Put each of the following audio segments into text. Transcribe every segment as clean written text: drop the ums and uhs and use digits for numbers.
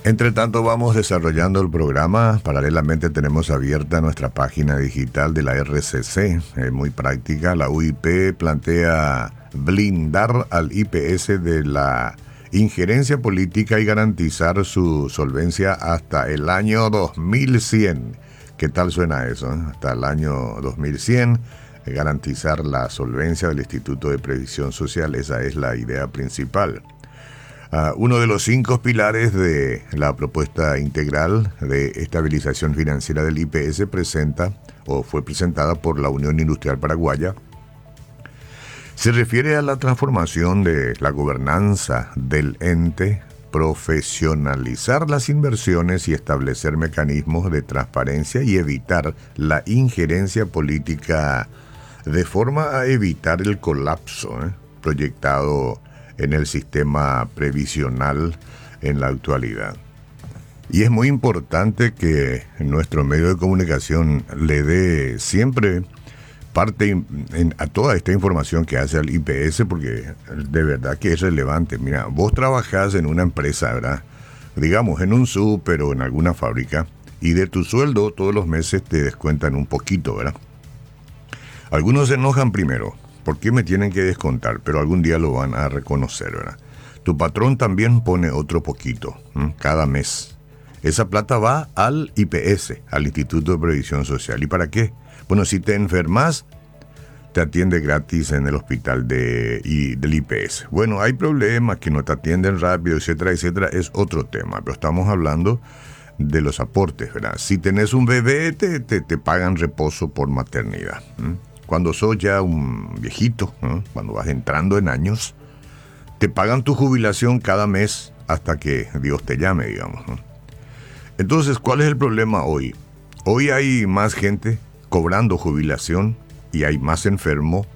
Entre tanto, vamos desarrollando el programa. Paralelamente tenemos abierta nuestra página digital de la RCC, muy práctica. La UIP plantea blindar al IPS de la injerencia política y garantizar su solvencia hasta el año 2100. ¿Qué tal suena eso? Hasta el año 2100, garantizar la solvencia del Instituto de Previsión Social. Esa es la idea principal. Uno de los 5 pilares de la propuesta integral de estabilización financiera del IPS fue presentada por la Unión Industrial Paraguaya. Se refiere a la transformación de la gobernanza del ente, profesionalizar las inversiones y establecer mecanismos de transparencia y evitar la injerencia política de forma a evitar el colapso proyectado en el sistema previsional en la actualidad. Y es muy importante que nuestro medio de comunicación le dé siempre parte a toda esta información que hace al IPS, porque de verdad que es relevante. Mira, vos trabajás en una empresa, ¿verdad? Digamos, en un súper o en alguna fábrica, y de tu sueldo todos los meses te descuentan un poquito, ¿verdad? Algunos se enojan primero. ¿Por qué me tienen que descontar? Pero algún día lo van a reconocer, ¿verdad? Tu patrón también pone otro poquito, cada mes. Esa plata va al IPS, al Instituto de Previsión Social. ¿Y para qué? Bueno, si te enfermas, te atiende gratis en el hospital del IPS. Bueno, hay problemas que no te atienden rápido, etcétera, etcétera. Es otro tema, pero estamos hablando de los aportes, ¿verdad? Si tenés un bebé, te pagan reposo por maternidad. Cuando sos ya un viejito, cuando vas entrando en años, te pagan tu jubilación cada mes hasta que Dios te llame, digamos. Entonces, ¿cuál es el problema hoy? Hoy hay más gente cobrando jubilación y hay más enfermos,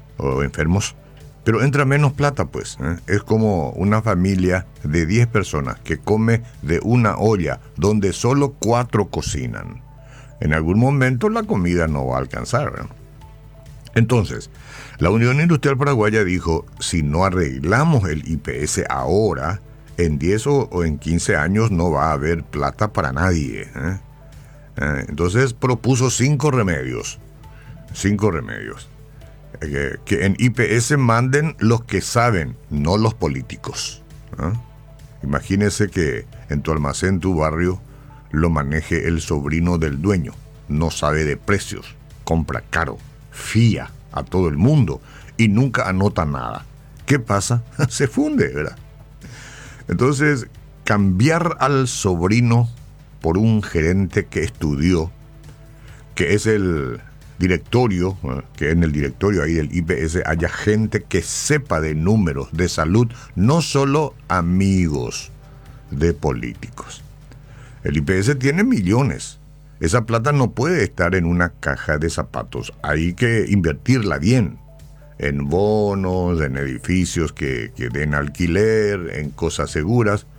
pero entra menos plata, pues. Es como una familia de 10 personas que come de una olla donde solo 4 cocinan. En algún momento la comida no va a alcanzar, ¿verdad? Entonces, la Unión Industrial Paraguaya dijo, si no arreglamos el IPS ahora, en 10 o en 15 años no va a haber plata para nadie. Entonces propuso 5 remedios. 5 remedios. Que en IPS manden los que saben, no los políticos. Imagínese que en tu almacén, tu barrio, lo maneje el sobrino del dueño. No sabe de precios, compra caro, fía a todo el mundo y nunca anota nada. ¿Qué pasa? Se funde, ¿verdad? Entonces, cambiar al sobrino por un gerente que estudió, que es el directorio, que en el directorio ahí del IPS haya gente que sepa de números, de salud, no solo amigos de políticos. El IPS tiene millones. Esa plata no puede estar en una caja de zapatos. Hay que invertirla bien. En bonos, en edificios que den alquiler, en cosas seguras.